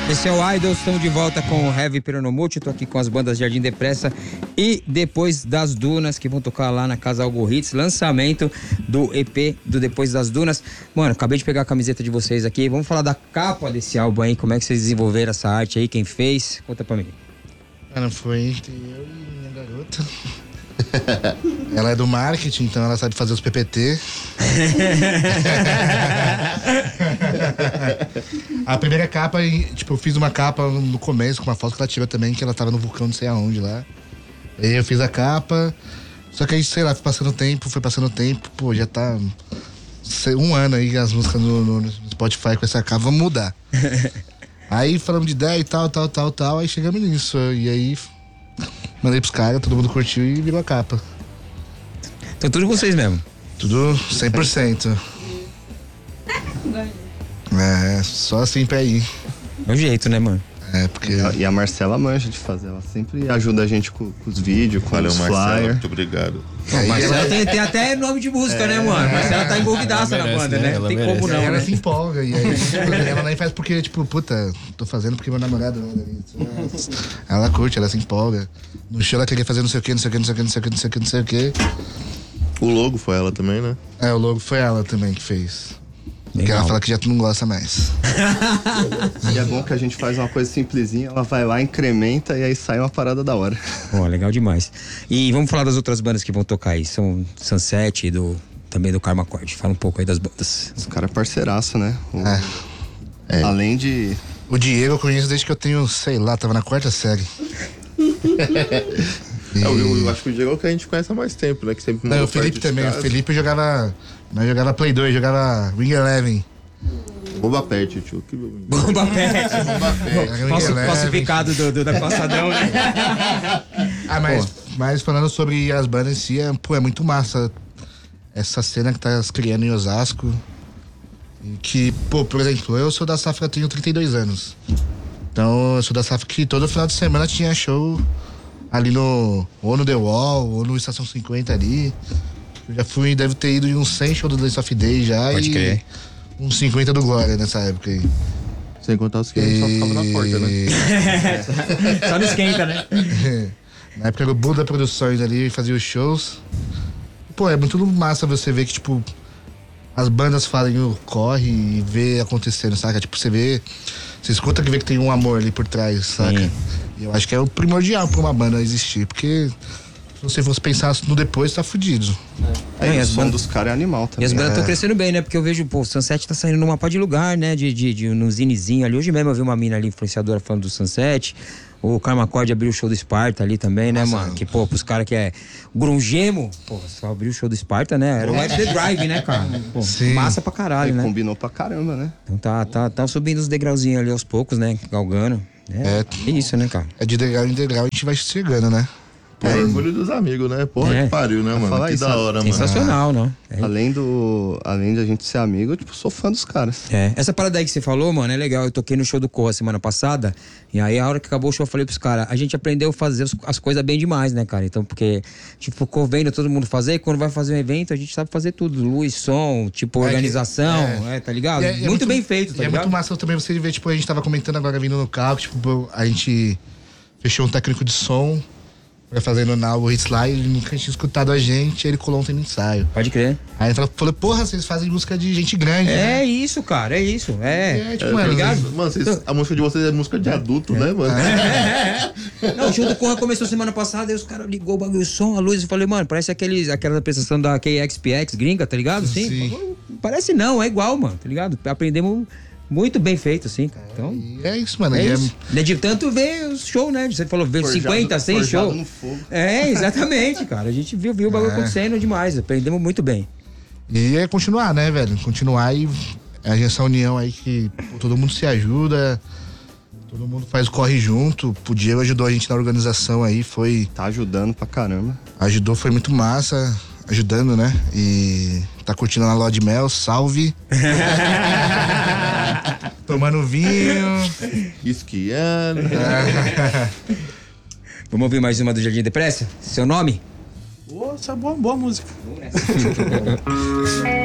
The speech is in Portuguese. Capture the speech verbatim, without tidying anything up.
Esse é o Idols, estamos de volta com o Heavy Peronomútil. Estou aqui com as bandas Jardim Depressa e Depois das Dunas, que vão tocar lá na Casa Algo Hits, lançamento do E P do Depois das Dunas. Mano, acabei de pegar a camiseta de vocês aqui. Vamos falar da capa desse álbum aí, como é que vocês desenvolveram essa arte aí, quem fez? Conta pra mim. Mano, foi entre eu e minha garota. Ela é do marketing, então ela sabe fazer os P P T. A primeira capa, tipo, eu fiz uma capa no começo, com uma foto que ela tirou também, que ela tava no vulcão não sei aonde lá. Aí eu fiz a capa, só que aí, sei lá, foi passando o tempo, foi passando o tempo, pô, já tá sei, um ano aí as músicas no, no Spotify com essa capa, vamos mudar. Aí falamos de ideia e tal, tal, tal, tal, aí chegamos nisso, e aí mandei pros caras, todo mundo curtiu e virou a capa. Então tudo vocês mesmo? Tudo cem por cento. É, só assim pra ir. É o jeito, né, mano? É, porque... E a Marcela manja de fazer, ela sempre ajuda a gente com, com os vídeos, com Valeu, os Marcela, flyers. muito obrigado. É, Marcela ela... tem, tem até nome de música, é, né, mano? Marcela tá envolvidaça na banda, né? Não tem merece. como não, ela né? se empolga, e aí ela nem faz porque, tipo, puta, tô fazendo porque meu namorado anda ali. Ela curte, ela se empolga. No show ela queria fazer não sei o que, não sei o que, não sei o que, não sei o que, não sei o que, não sei o que. O logo foi ela também, né? É, o logo foi ela também que fez. Porque Legal. ela fala que já não gosta mais. E é bom que a gente faz uma coisa simplesinha, ela vai lá, incrementa e aí sai uma parada da hora. Pô, legal demais. E vamos falar das outras bandas que vão tocar aí. São Sunset e do, também do Karma Chord. Fala um pouco aí das bandas. Os caras é parceiraço, né? O, É. É. Além de... O Diego eu conheço desde que eu tenho, sei lá, tava na quarta série. E... É, eu, eu acho que o Diego é o que a gente conhece há mais tempo, né? Que sempre Não, o Felipe também. O Felipe jogava. Nós jogava Play dois, jogava Ring Eleven. Bomba Pet, tio. Que... Bomba Pet. Bomba Pet. Falsi, falsificado do, do, da calçadão, né? Ah, mas, mas falando sobre as bandas em si, é, pô, é muito massa essa cena que tá se criando em Osasco. Que, pô, por exemplo, eu sou da safra, tenho trinta e dois anos. Então, eu sou da safra que todo final de semana tinha show ali no, ou no The Wall, ou no Estação cinquenta ali. Eu já fui, deve ter ido em uns cem shows do Days of Day já. Pode e crer. uns cinquenta do Glória nessa época aí. Sem contar os que a gente só ficava na porta, né? Só não esquenta, né? Na época do Buda Produções ali, fazia os shows. Pô, é muito massa você ver que, tipo, as bandas fazem o corre e vê acontecendo, saca? Tipo, você vê, você escuta que vê que tem um amor ali por trás, saca? Sim. E eu acho que é o primordial pra uma banda existir, porque se você fosse pensar no depois, tá fudido. É, É, e o as som bandas- dos caras é animal E também. as bandas estão É. crescendo bem, né? Porque eu vejo, pô, o Sunset tá saindo numa pá de lugar, né? De, de, de um zinezinho ali. Hoje mesmo eu vi uma mina ali, influenciadora, falando do Sunset. O Karma Chord abriu o show do Sparta ali também, né, Nossa. mano? Que, pô, pros caras que é grungemo, pô, só abriu o show do Sparta, né? Era o F The Drive, né, cara? Pô, Sim. massa pra caralho, Ele né? combinou pra caramba, né? Então tá, tá, tá subindo os degrauzinhos ali aos poucos, né? Galgando. É, é isso, né, cara? É de degrau em degrau, a gente vai chegando, né? É orgulho dos amigos, né? Porra É. que pariu, né, mano? falar Que isso, da hora, mano. Sensacional, não? É. Além do. Além de a gente ser amigo, eu, tipo, sou fã dos caras. É, essa parada aí que você falou, mano, é legal. Eu toquei no show do Corra semana passada. E aí, a hora que acabou o show, eu falei pros caras: a gente aprendeu a fazer as, as coisas bem demais, né, cara? Então, porque a gente ficou vendo todo mundo fazer. E quando vai fazer um evento, a gente sabe fazer tudo: luz, som, tipo, É, organização, é. é, tá ligado? E é- e é muito, bem feito, tá e é ligado? muito massa também você ver, tipo, a gente tava comentando agora vindo no carro, tipo, a gente fechou um técnico de som pra fazer no Now Hits lá, e ele nunca tinha escutado a gente, ele colou ontem no ensaio. Pode crer. Aí ele falou, porra, vocês fazem música de gente grande, né? É isso, cara, é isso. É. É, tipo, É, mano, ligado? Mano, vocês- a música de vocês é música de adulto, né, mano? Não, o show do Corra começou semana passada, aí os caras ligou o bagulho, o som, a luz, e falei, mano, parece aqueles, aquela apresentação da K X P X gringa, tá ligado? Sim. Sim. Parece não, é igual, mano, tá ligado? Aprendemos muito bem feito, assim, cara. Então, E é isso, mano. é e é- isso. Não é de tanto ver os shows, né? Você falou, ver Forjado- cinquenta, cem forjado shows. no fogo. É, exatamente, cara. A gente viu, viu o bagulho É. acontecendo demais, aprendemos muito bem. E é continuar, né, velho? Continuar e é essa união aí que pô, todo mundo se ajuda, todo mundo faz o corre junto. O Diego ajudou a gente na organização aí, foi. Tá ajudando pra caramba. Ajudou, foi muito massa, ajudando, né? E tá curtindo na Lua de Mel, salve. Tomando vinho. Esquiando. Vamos ouvir mais uma do Jardim Depressa? Seu nome? Ô, essa é boa, boa música. Vamos nessa.